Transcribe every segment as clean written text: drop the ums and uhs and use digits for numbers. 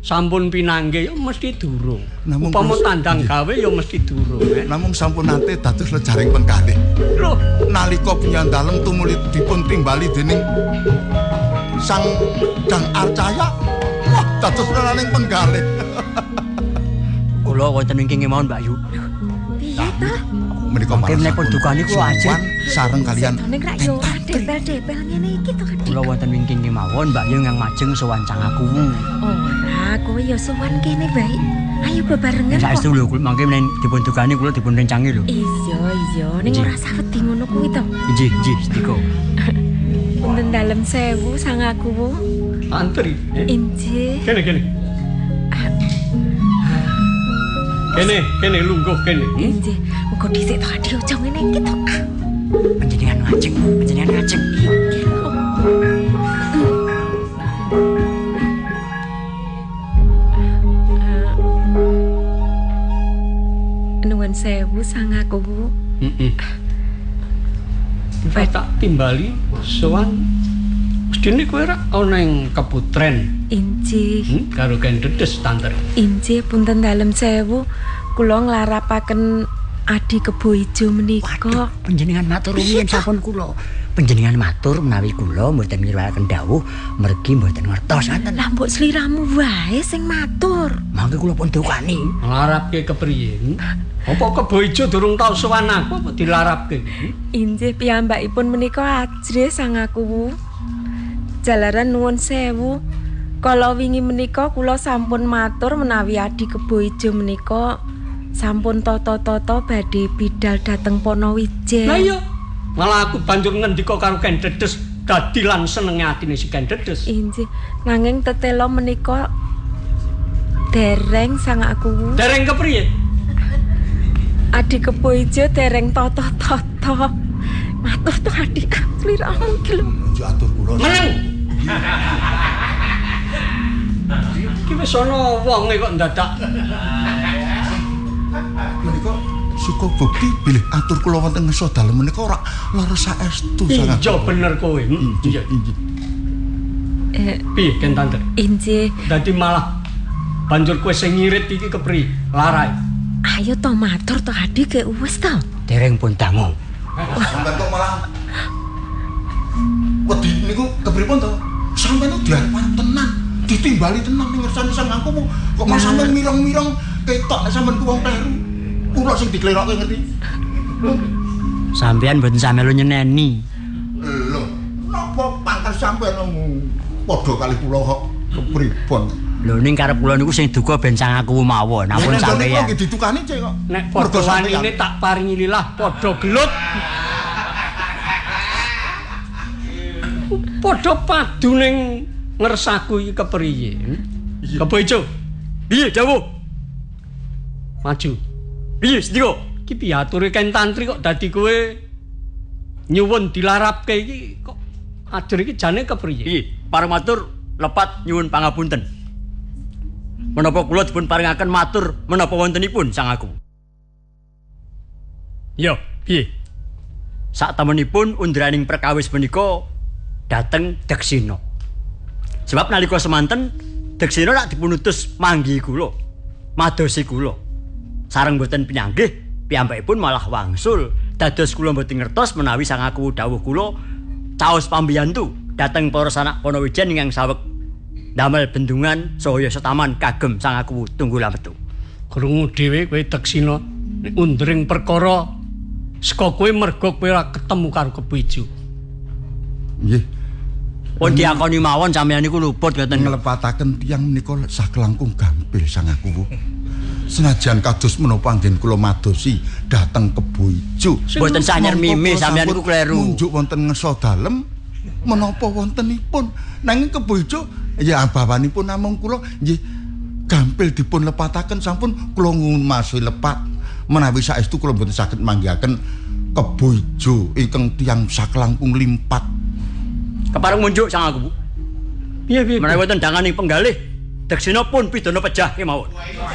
sampun pinanggih ya mesti durung. Namung Upama tandang gawe ya mesti durung. Namung sampun nate dados lejaring penggalih. Lho, Nalika pinyandalem tumuli dipun timbali dening Sang Dang Arcaya, wah dados lelaning penggalih. Kula wonten ing kenging mawon Mbak Yu. Piye ta? Menika Mangke menapa dukane kula ajeng sareng kalian Nek rak yo ora depel-depel ngene iki to Dik. kula wonten ing kenging mawon Mbak Yu ngang majeng sowan Cangakuwu. Ora, kowe yo sowan kene bae. Ayo bebarengan kok. Saestu lho mangke menawi dipun dukani kula dipun rencangi lho. Iya, ning ora sawedi ngono kuwi to. Nggih, sedika. Punten dalem 1000 Sangakuwu. antri. Injih. Kene. Kene lungguh kene. Injih, muga dhisik to Adi aja ngene iki to. Panjenengan ngajeng. Nuwun 1000 Sangakuwu. Heeh. Tak timbali sowan mestine kowe ra ana ing keputren. Injih. Karo Kendedes Tantri. Injih punten dalem 1000 kula nglarapaken Adi Kebo Ijo menika. Panjenengan matur rumiyin sampun kula. Panjenengan matur menawi kula mboten mirwakaken dawuh mergi mboten ngertos ngaten. Lah mbok sliramu wae sing matur. Mangke kula pun dukani. Nglarapke kepriye? Apa Kebo Ijo durung tau sowan aku apa dilarapke? Injih piyambakipun menika ajrih Sangakuwu. Jalaran nuwun 1000. Kala wingi menika kula sampun matur menawi Adi Kebo Ijo menika sampun tata-tata badhe bidal dhateng Ponowijen. Lah iya. Malah aku banjur ngendika karo Kendedes dadi lan senenge atine si Kendedes. Injih, nanging tetela menika dereng Sangakuwu. Dereng kepriye? Adi Kebo Ijo dereng tata-tata. Matur to Adi sliramu iki lho. Atur kula. Meneng. Iki wis ana wonge kok ndadak. Menika suka bukti bilih atur kula wonten ngeso dalem menika ora lara saestu sangat. Iya bener kowe. Iya. Piye Ken Tantri? Injih. Dadi malah banjur kowe sing ngirit iki kepriye? Larai. Ayo to matur to Adi ke wis to. Dereng pun dangu. Sampeyan kok malah wedi niku kepripun to? Sampeyan ku diarep tenan, ditimbali tenan ning ngersane sang aku kok malah sampeyan mireng-mireng ketok nek sampeyan ku wong kleru. Kula sing diklerokke ngerti. Sampeyan mboten samelu nyeneni. Lho, napa pangkat sampeyan padha kali kula kok kepripun? Lho ning karep kula niku sing duka ben Cangakuwu mawon. Ampun sampeyan. Nek ditukani cek kok. Nek padha wanine tak paringi lilah padha gelut. Padha padu ning ngersaku iki kepriye? Kebo Ijo. Piye dawuh? Maju. Piye sedika? Iki piature Ken Tantri kok dadi kowe nyuwun dilarapke iki kok ajar iki jane kepriye? Piye? Pareng matur lepat nyuwun pangapunten. Menapa kula dipun paringaken matur menapa wontenipun Sangakuwu? Yo, piye? Sak temenipun undraning perkawis menika dateng Deksina. Sebab nalika semanten Deksina rak dipun utus manggi kula, madosi kula. Sareng boten pinanggih, piyambakipun malah wangsul dados kula boten ngertos menawi Sangakuwu dawuh kula caos pambiyantu dhateng para sanak Ponowijen ingkang saweg damel bendungan saya setaman kagem Sangakuwu tunggul metu. Krungu dhewe kowe Deksina undring perkara saka kowe merga kowe ora ketemu karo Kebo Ijo. Nggih. Pun diakoni mawon sampeyan niku luput ngoten. Nglepataken tiyang menika sakelangkung gampil Sangakuwu. Senajan kados menapa anggen kula madosi dhateng Kebo Ijo. Mboten sanyer mimi sampeyan niku kleru. Munjuk wonten ngeso dalem menapa wontenipun nanging Kebo Ijo ya abawanipun namung kula nggih gampil dipun lepataken sampun kula ngumasi lepat menawi saestu kula mboten saged manggihaken Kebo Ijo ingkang tiyang sakelangkung limpat. Kepareng munjuk Sangakuwu. Piye? Menawi wonten danganing penggalih, Deksina pun pidana pejah kemawon.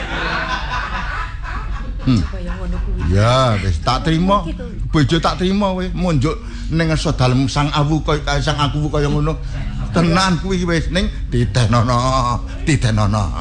Kaya ngono kuwi. Ya, wis tak trima. Bojo tak trima kowe munjuk ning ngeso dalem Sang Akuwu kaya ngono. Tenan kuwi wis ning ditenono.